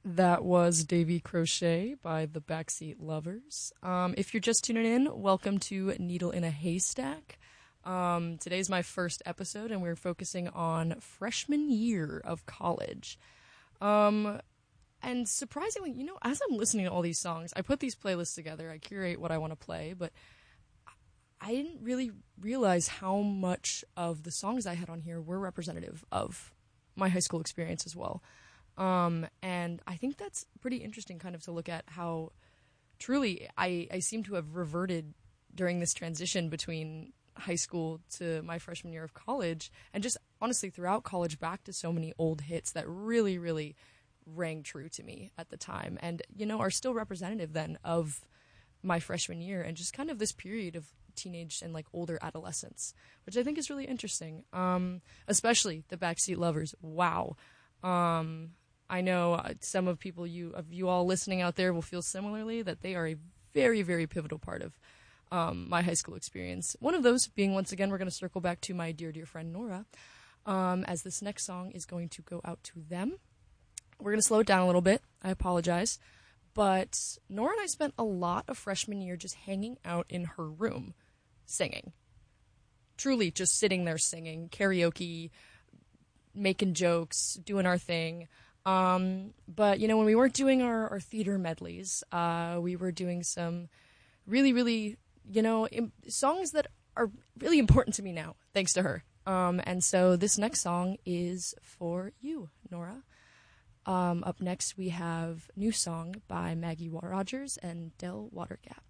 That was Davy Crochet by the Backseat Lovers. If you're just tuning in, welcome to Needle in a Haystack. Today's my first episode, and we're focusing on freshman year of college. And surprisingly, as I'm listening to all these songs, I put these playlists together, I curate what I want to play, but I didn't really realize how much of the songs I had on here were representative of my high school experience as well. And I think that's pretty interesting kind of to look at how truly I seem to have reverted during this transition between high school to my freshman year of college, and just honestly throughout college back to so many old hits that really, really rang true to me at the time and, are still representative then of my freshman year and just kind of this period of teenage and like older adolescence, which I think is really interesting. Especially the Backseat Lovers. Wow. I know some of you all listening out there will feel similarly that they are a very, very pivotal part of my high school experience. One of those being, once again, we're going to circle back to my dear, dear friend Nora, as this next song is going to go out to them. We're going to slow it down a little bit. I apologize. But Nora and I spent a lot of freshman year just hanging out in her room, singing. Truly just sitting there singing, karaoke, making jokes, doing our thing. But, when we weren't doing our theater medleys, we were doing some really, really, songs that are really important to me now, thanks to her. And so this next song is for you, Nora. Up next, we have New Song by Maggie Rogers and Del Watergap.